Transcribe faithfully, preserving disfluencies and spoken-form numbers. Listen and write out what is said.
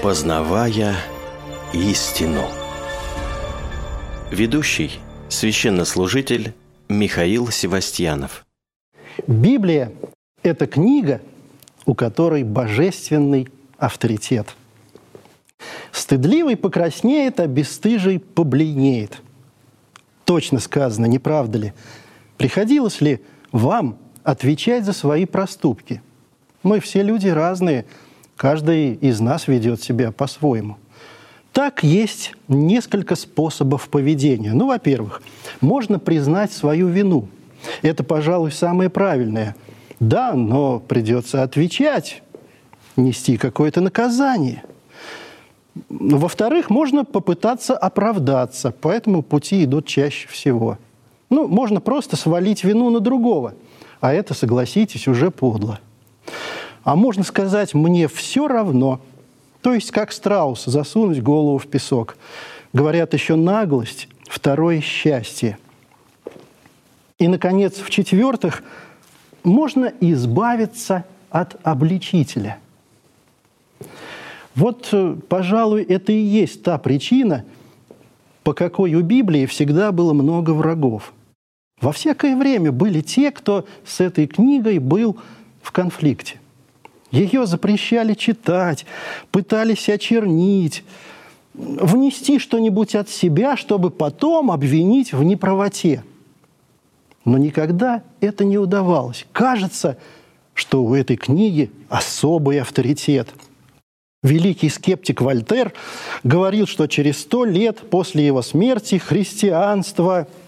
Познавая истину. Ведущий, священнослужитель Михаил Севастьянов. Библия – это книга, у которой божественный авторитет. Стыдливый покраснеет, а бесстыжий побледнеет. Точно сказано, не правда ли? Приходилось ли вам отвечать за свои проступки? Мы все люди разные, каждый из нас ведет себя по-своему. Так, есть несколько способов поведения. Ну, во-первых, можно признать свою вину. Это, пожалуй, самое правильное. Да, но придется отвечать, нести какое-то наказание. Во-вторых, можно попытаться оправдаться, по этому пути идут чаще всего. Ну, можно просто свалить вину на другого, а это, согласитесь, уже подло. А можно сказать «мне все равно», то есть как страус засунуть голову в песок. Говорят, еще наглость – второе счастье. И, наконец, в-четвертых, можно избавиться от обличителя. Вот, пожалуй, это и есть та причина, по какой у Библии всегда было много врагов. Во всякое время были те, кто с этой книгой был в конфликте. Ее запрещали читать, пытались очернить, внести что-нибудь от себя, чтобы потом обвинить в неправоте. Но никогда это не удавалось. Кажется, что у этой книги особый авторитет. Великий скептик Вольтер говорил, что через сто лет после его смерти христианство